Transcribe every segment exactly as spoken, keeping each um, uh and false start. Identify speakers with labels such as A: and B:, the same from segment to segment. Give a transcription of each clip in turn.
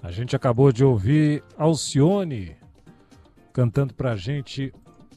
A: A gente acabou de ouvir Alcione cantando pra gente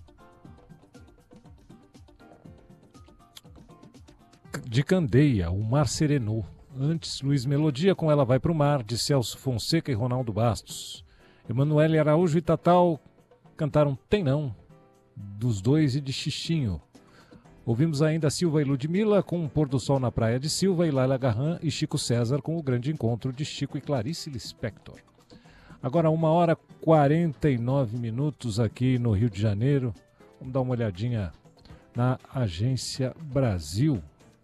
A: de Candeia, O Mar Serenou. Antes, Luiz Melodia com Ela Vai Pro Mar, de Celso Fonseca e Ronaldo Bastos. Emanuele Araújo e Tatal cantaram Tem Não, dos Dois e de Xixinho. Ouvimos ainda Silva e Ludmilla com O Pôr do Sol na Praia de Silva e Laila Garran e Chico César com O Grande Encontro de Chico e Clarice Lispector. Agora uma hora e quarenta e nove minutos aqui no Rio de Janeiro. Vamos dar uma olhadinha na Agência Brasil.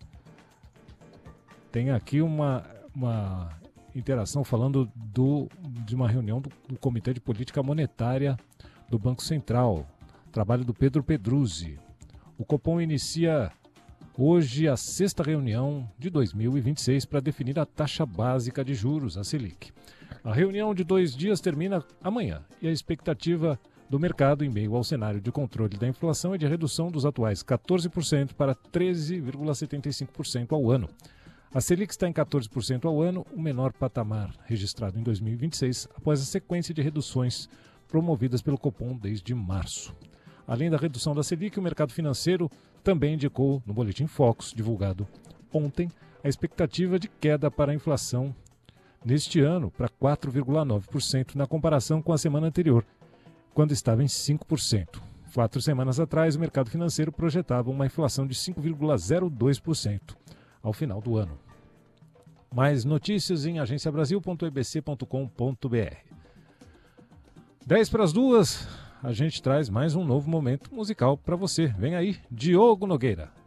A: Tem aqui uma, uma interação falando do, de uma reunião do, do Comitê de Política Monetária do Banco Central. Trabalho do Pedro Pedruzzi. O Copom inicia hoje a sexta reunião de dois mil e vinte e seis para definir a taxa básica de juros, a Selic. A reunião de dois dias termina amanhã e a expectativa do mercado em meio ao cenário de controle da inflação é de redução dos atuais quatorze por cento para treze vírgula setenta e cinco por cento ao ano. A Selic está em quatorze por cento ao ano, o menor patamar registrado em dois mil e vinte e seis, após a sequência de reduções promovidas pelo Copom desde março. Além da redução da Selic, o mercado financeiro também indicou no Boletim Focus, divulgado ontem, a expectativa de queda para a inflação neste ano para quatro vírgula nove por cento na comparação com a semana anterior, quando estava em cinco por cento. Quatro semanas atrás, o mercado financeiro projetava uma inflação de cinco vírgula zero dois por cento ao final do ano. Mais notícias em agência brasil ponto e b c ponto com ponto b r. dez para as duas, a gente traz mais um novo momento musical para você. Vem aí, Diogo Nogueira.